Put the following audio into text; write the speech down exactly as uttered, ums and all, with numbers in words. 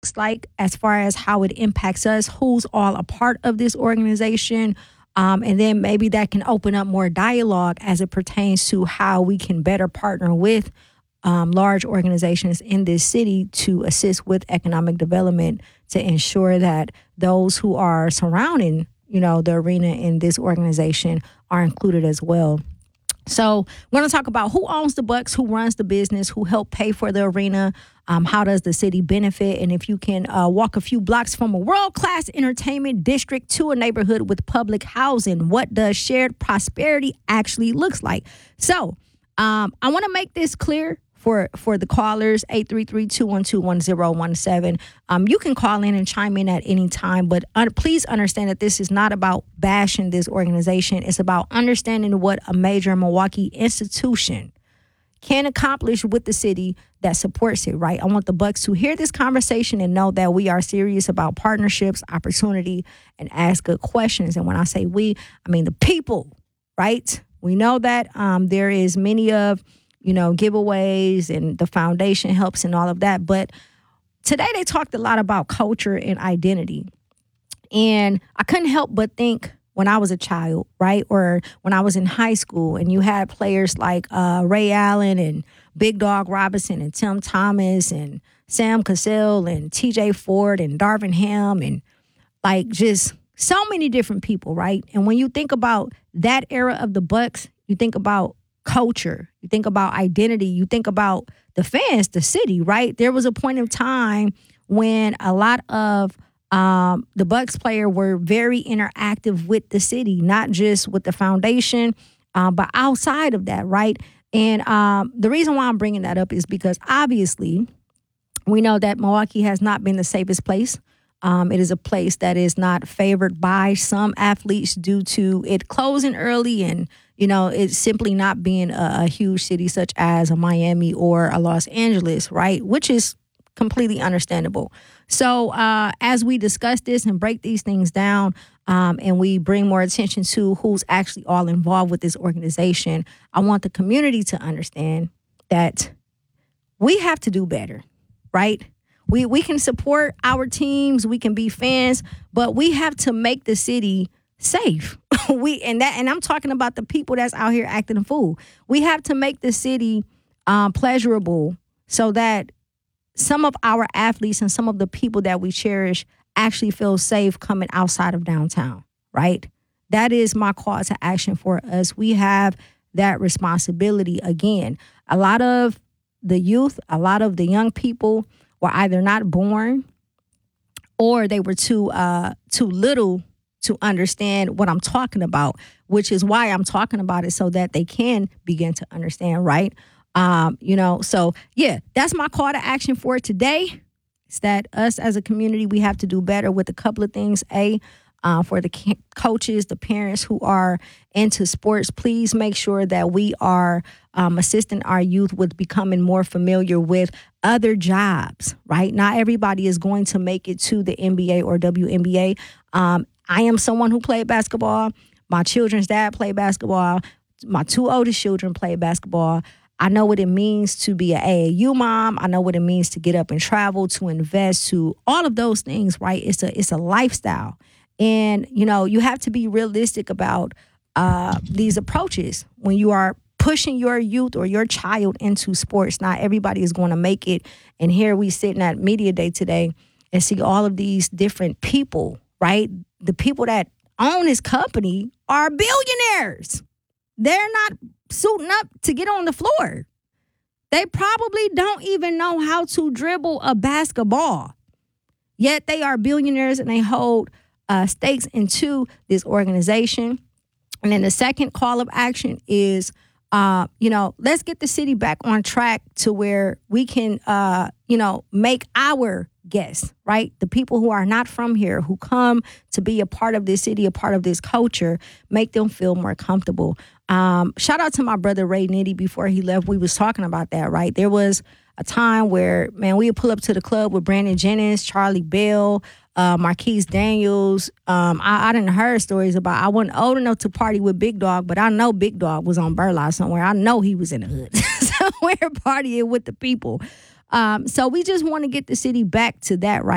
looks like as far as how it impacts us, who's all a part of this organization. Um, and then maybe that can open up more dialogue as it pertains to how we can better partner with um, large organizations in this city to assist with economic development, to ensure that those who are surrounding, you know, the arena in this organization are included as well. So we're going to talk about who owns the Bucks, who runs the business, who helped pay for the arena, um, how does the city benefit, and if you can uh, walk a few blocks from a world-class entertainment district to a neighborhood with public housing, what does shared prosperity actually looks like? So um, I want to make this clear for for the callers, eight three three, two one two, one zero one seven. Um, you can call in and chime in at any time, but un- please understand that this is not about bashing this organization. It's about understanding what a major Milwaukee institution can accomplish with the city that supports it, right? I want the Bucks to hear this conversation and know that we are serious about partnerships, opportunity, and ask good questions. And when I say we, I mean the people, right? We know that um, there is many of you know, giveaways and the foundation helps and all of that. But today they talked a lot about culture and identity. And I couldn't help but think when I was a child, right, or when I was in high school and you had players like uh, Ray Allen and Big Dog Robinson and Tim Thomas and Sam Cassell and T J Ford and Darvin Ham and like just so many different people, right? And when you think about that era of the Bucks, you think about culture, you think about identity, you think about the fans, the city, right? There was a point of time when a lot of um, the Bucks player were very interactive with the city, not just with the foundation, uh, but outside of that, right? And um, the reason why I'm bringing that up is because obviously we know that Milwaukee has not been the safest place. Um, it is a place that is not favored by some athletes due to it closing early and, you know, it's simply not being a, a huge city such as a Miami or a Los Angeles, right? Which is completely understandable. So uh, as we discuss this and break these things down um, and we bring more attention to who's actually all involved with this organization, I want the community to understand that we have to do better, right? We we can support our teams, we can be fans, but we have to make the city safe. we and that and I'm talking about the people that's out here acting a fool. We have to make the city um, pleasurable so that some of our athletes and some of the people that we cherish actually feel safe coming outside of downtown, right? That is my call to action for us. We have that responsibility. Again, a lot of the youth, a lot of the young people were either not born or they were too uh, too little to understand what I'm talking about, which is why I'm talking about it so that they can begin to understand, right? Um, you know, so yeah, that's my call to action for today. It's that us as a community, we have to do better with a couple of things. A, uh, for the c- coaches, the parents who are into sports, please make sure that we are um, assisting our youth with becoming more familiar with other jobs, right? Not everybody is going to make it to the N B A or W N B A. Um, I am someone who played basketball. My children's dad played basketball. My two oldest children played basketball. I know what it means to be an A A U mom. I know what it means to get up and travel, to invest, to all of those things, right? It's a it's a lifestyle. And, you know, you have to be realistic about uh, these approaches when you are pushing your youth or your child into sports. Not everybody is going to make it. And here we sitting at Media Day today and see all of these different people, right? The people that own this company are billionaires. They're not suiting up to get on the floor. They probably don't even know how to dribble a basketball. Yet they are billionaires and they hold uh, stakes into this organization. And then the second call of action is, uh, you know, let's get the city back on track to where we can, uh, you know, make our guests, right? The people who are not from here, who come to be a part of this city, a part of this culture, make them feel more comfortable. Um, shout out to my brother Ray Nitty. Before he left, we was talking about that, right? There was a time where, man, we would pull up to the club with Brandon Jennings, Charlie Bell, uh, Marquise Daniels. Um, I, I didn't heard stories about, I wasn't old enough to party with Big Dog, but I know Big Dog was on Burla somewhere. I know he was in the hood somewhere partying with the people. Um, so we just want to get the city back to that, right?